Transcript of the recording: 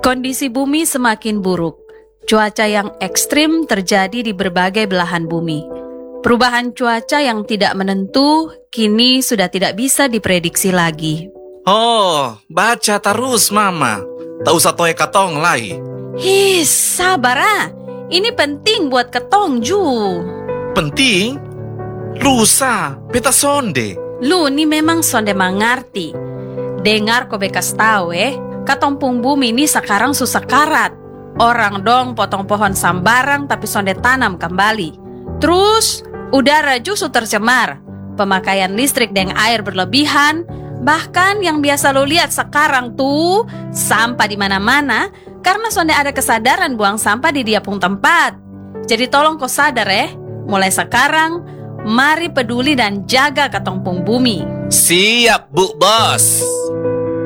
Kondisi bumi semakin buruk. Cuaca yang ekstrim terjadi di berbagai belahan bumi. Perubahan cuaca yang tidak menentu kini sudah tidak bisa diprediksi lagi. Oh, baca terus Mama. Tak usah toy katong lai. Sabar ah. Ini penting buat ketong Ju. Penting? Lusa, peta sonde. Lu ni memang sonde mengerti. Dengar ko bekas tahu katong pung bumi ini sekarang susah karat. Orang dong potong pohon sambarang tapi sonde tanam kembali. Terus udara justru tercemar. Pemakaian listrik dan air berlebihan. Bahkan yang biasa lo lihat sekarang tuh sampah di mana-mana karena sonde ada kesadaran buang sampah di dia pun tempat. Jadi tolong kau sadar mulai sekarang mari peduli dan jaga katong pung bumi. Siap Bu Bos.